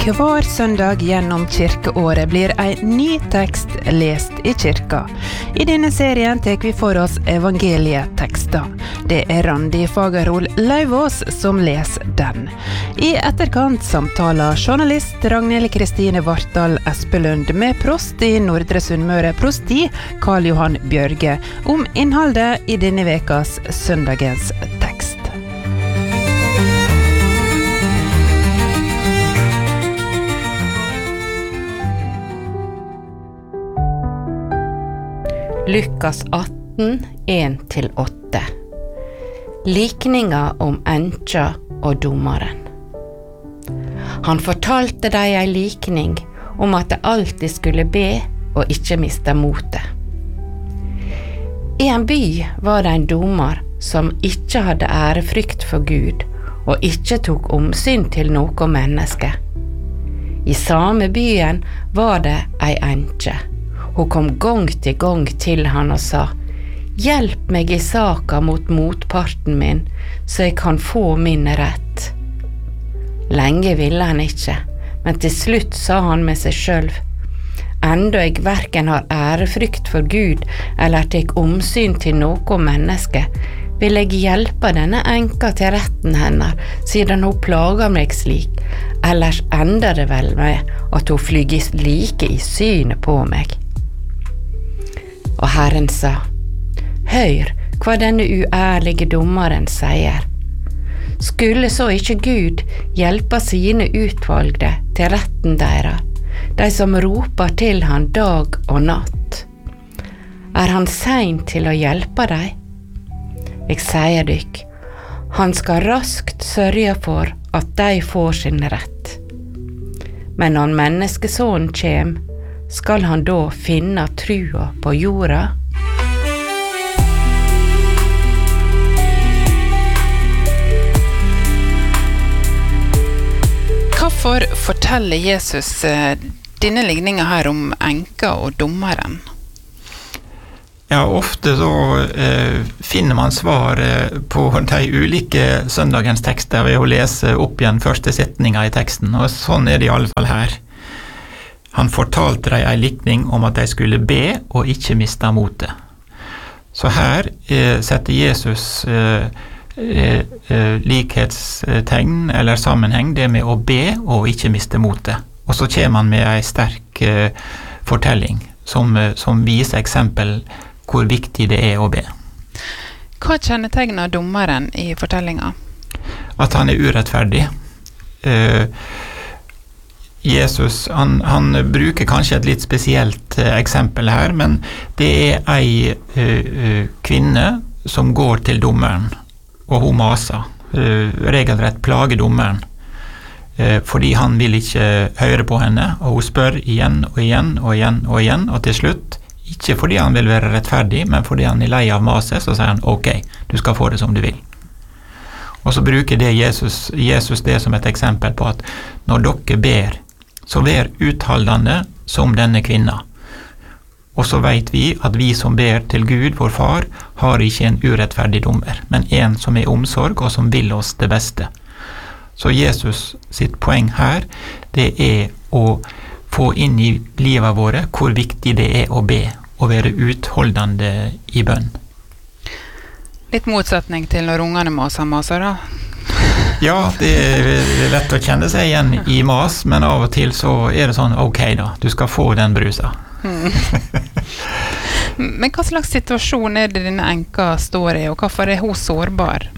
Hver søndag gjennom kirkeåret blir en ny tekst lest i kirka. I denne serien tar vi for oss evangelietekster. Det Randi Fagerhol Lauvås som leser den. I etterkant samtaler journalist Ragnhild Kristine Vartdal Espelund med prost i Nordre Sunnmøre prosti, Karl Johan Bjørge, om innholdet i denne vekas søndagens tekst. Lukas 18, 1-8. Likninga om enkja og dommeren. Han fortalte deg en likning om at de alltid skulle be og ikke miste motet. I en by var det en dommer som ikke hadde ærefrykt for Gud og ikke tok omsyn til noe menneske. I samme byen var det ei enkje. Hun kom gang til han og sa, «Hjelp meg i saka mot motparten min, så jeg kan få min rett.» Lenge ville han ikke, men til slutt sa han med seg selv, «Enda jeg hverken har ærefrykt for Gud eller tek omsyn til noe menneske, vil jeg hjelpe denne enka til retten hennes, siden hun plager meg slik, ellers ender det vel med at hun flyger like i synet på meg.» Og Herren sa, «Hør hva denne uærlige dommeren sier. Skulle så ikke Gud hjelpe sine utvalgte til retten deres, de som roper til han dag og natt? Han sein til å hjelpe dem? Jeg sier dykk, han skal raskt sørge for at de får sin rett. Men når menneskesonen kjem, skal han da finne trua på jorda?» Hvorfor forteller Jesus denne ligningen her om enka og dommeren? Ja, ofte så finner man svar på de ulike søndagens tekster ved å lese opp igjen første setninga i teksten, og sånn det i alle fall her. Han fortalte dem en likning om at de skulle be og ikke miste motet. Så her setter Jesus likhetstegn eller sammenheng det med å be og ikke miste motet. Og så kommer han med en sterk fortelling som viser eksempel hvor viktig det å be. Hva kjennetegner dommeren i fortellingen? At han urettferdig. Jesus, han bruker kanskje et litt spesielt eksempel her, men det ei kvinne som går til dommeren, og hun maser, regelrett plager dommeren, fordi han vil ikke høre på henne, og hun spør igjen og igjen og igjen og igjen, og til slutt, ikke fordi han vil være rettferdig, men fordi han lei av maset, så sier han, ok, du skal få det som du vil. Og så bruker det Jesus det som et eksempel på at når dere ber, så vær uthaldende som denne kvinna. Og så vet vi at vi som ber til Gud, vår far, har ikke en urettferdig dommer, men en som omsorg og som vil oss det beste. Så Jesus sitt poeng her, det å få inn i livet våre hvor viktig det å be, og være utholdende i bønn. Litt motsetning til når ungene maser da? Ja, det lett å kjenne seg igjen i mas, men av og til så det sånn, ok da, du skal få den brusa. Men hva slags situasjon det denne enka står i, og hvorfor hun sårbar?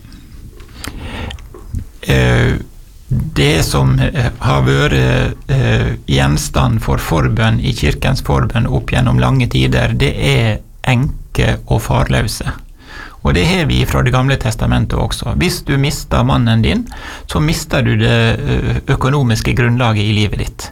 Det som har vært gjenstand for forbønn i kirkens forbønn opp gjennom lange tider, det enke og farløse. Og det har vi fra det gamle testamentet også. Hvis du mister mannen din, så mister du det økonomiske grunnlaget i livet ditt.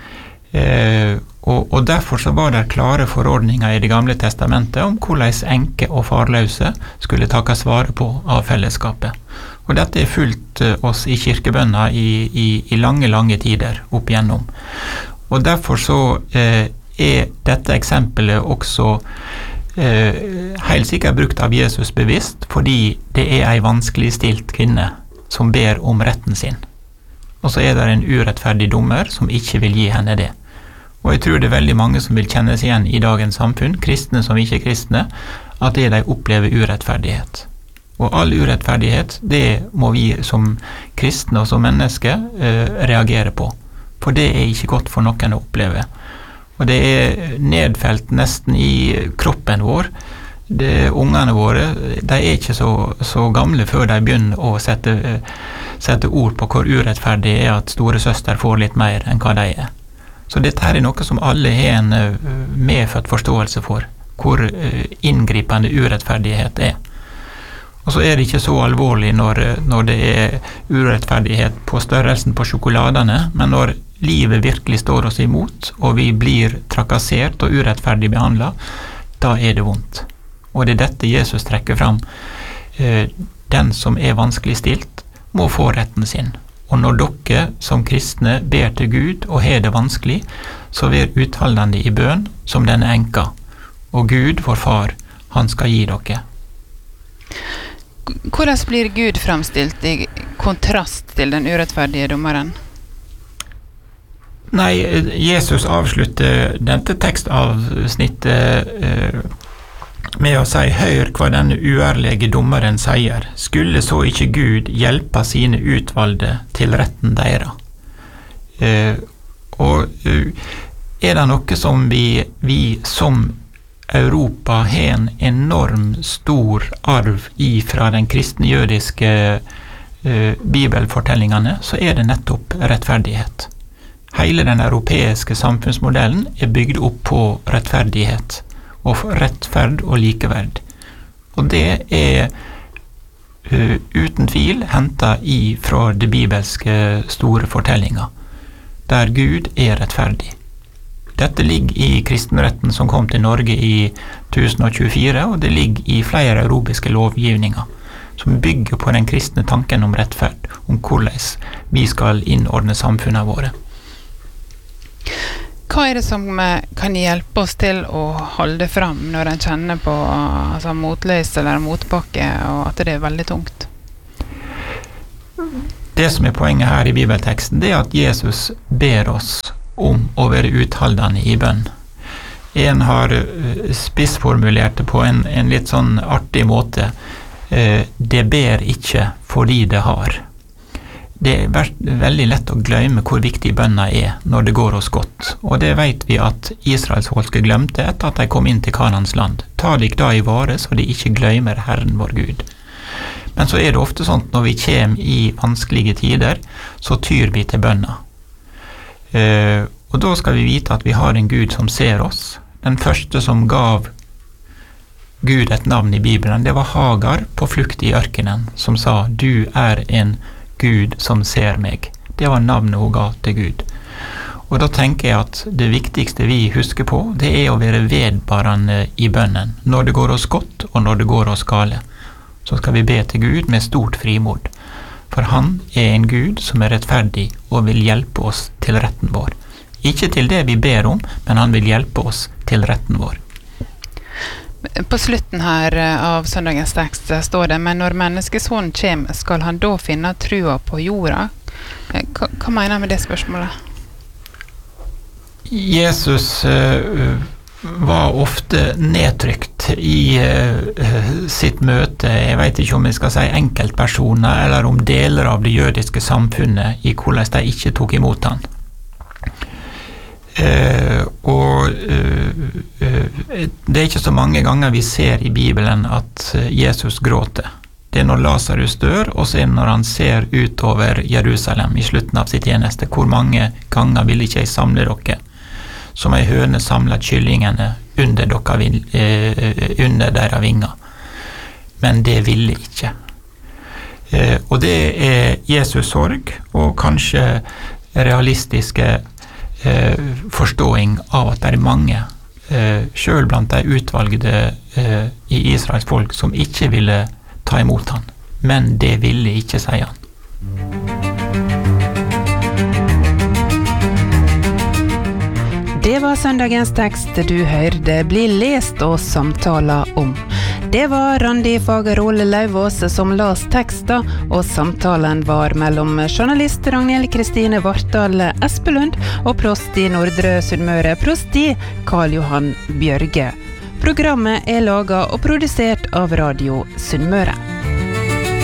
Og derfor så var det klare forordninger i det gamle testamentet om hvordan enke og farløse skulle takkes vare på av fellesskapet. Og dette fulgt oss i kirkebønner i lange tider opp igjennom. Og derfor så dette eksempelet også helt sikkert brukt av Jesus bevisst, fordi det en vanskelig stilt kvinne som ber om retten sin. og så er det en urettferdig dommer som ikke vil gi henne det. Og jeg tror det er veldig mange som vil kjenne seg igjen i dagens samfunn, kristne som ikke kristne, at det de opplever urettferdighet. Og all urettferdighet, det må vi som kristne og som mennesker reagere på. For det er ikke godt for noen å oppleve. Og det er nedfelt nesten i kroppen vår. Ungene våre, de er ikke så gamle før de begynner å sette ord på hvor urettferdig det er at store søster får litt mer enn hva de er. Så dette her er noe som alle har en medfødt forståelse for, hvor inngripende urettferdighet er. Og så er det ikke så alvorlig når det er urettferdighet på størrelsen på sjokoladene, men når livet virkelig står oss imot, og vi blir trakassert og urettferdig behandlet, da er det vondt. Og det er dette Jesus trekker fram. Den som er vanskelig stilt, må få retten sin. Og når dere som kristne ber til Gud og har det vanskelig, så vær utholdende i bønn som denne enka. Og Gud, vår far, han skal gi dere. Hvordan blir Gud fremstilt i kontrast til den urettferdige dommeren? Nei, Jesus avslutter dette tekstavsnittet med å si «Hør hva denne uærlige dommeren sier. Skulle så ikke Gud hjelpe sine utvalgte til retten deres?» Og er det noe som vi som Europa har en enorm stor arv fra den kristne jødiske bibelfortellingene, så er det nettopp rettferdighet. Hele den europeiske samfunnsmodellen er bygd opp på rettferdighet, og rettferd og likeverd. Og det er uten tvil hentet fra det bibelske store fortellinger, der Gud er rettferdig. Dette ligger i kristenretten som kom til Norge i 1024, og det ligger i flere europeiske lovgivninger, som bygger på den kristne tanken om rettferd, om hvordan vi skal innordne samfunnet våre. Hva er det som kan hjelpe oss til å holde fram når en kjenner på motløs eller motbakke, og at det er veldig tungt? Det som er poenget her i bibelteksten, det er at Jesus ber oss om å være utholdende i bønn. En har spissformulert det på en litt sånn artig måte. Det ber ikke fordi det har. Det er veldig lett å glemme hvor viktig bønna er når det går oss godt. Og det vet vi at Israelsfolket glemte etter at de kom inn til Kanans land. Ta deg da i vare så de ikke glemmer Herren vår Gud. Men så er det ofte sånn at når vi kommer i vanskelige tider, så tyr vi til bønna. Og da skal vi vite at vi har en Gud som ser oss. Den første som gav Gud et navn i Bibelen, det var Hagar på flukt i ørkenen, som sa, «Du er en Gud som ser meg». Det var navnet hun ga til Gud. Og da tenker jeg at det viktigste vi husker på, det er å være vedvarende i bønnen. Når det går oss godt, og når det går oss gale, så skal vi be til Gud med stort frimod. For han er en Gud som er rettferdig og vil hjelpe oss til retten vår. Ikke til det vi ber om, men han vil hjelpe oss til retten vår. På slutten her av søndagens tekst står det, men når menneskesonen kommer, skal han da finne trua på jorda? Hva mener han med det spørsmålet? Jesus var ofte nedtrykt i sitt møte, jeg vet ikke om jeg skal si enkeltpersoner, eller om deler av det jødiske samfunnet, i hvordan de ikke tok imot han. Det er ikke så mange ganger vi ser i Bibelen at Jesus gråter. Det er når Lazarus dør, og så er det når han ser utover Jerusalem i slutten av sitt tjeneste. Hvor mange ganger vil ikke jeg samle dere? Som ei høne samlet kyllingene under deres vinger. Men det ville ikke. Og det er Jesus sorg, og kanskje realistiske forståing av at det er mange, selv blant de utvalgte i Israels folk, som ikke ville ta imot han. Men det ville ikke, sier han. Det var søndagens tekst du hørte bli lest og samtala om. Det var Randi Fagerol Lauvås som las teksten, og samtalen var mellom journalist Ragnhild Kristine Vartdal Espelund og prost i Nordre Sunnmøre, prosti Karl Johan Bjørge. Programmet er laget og produsert av Radio Sunnmøre.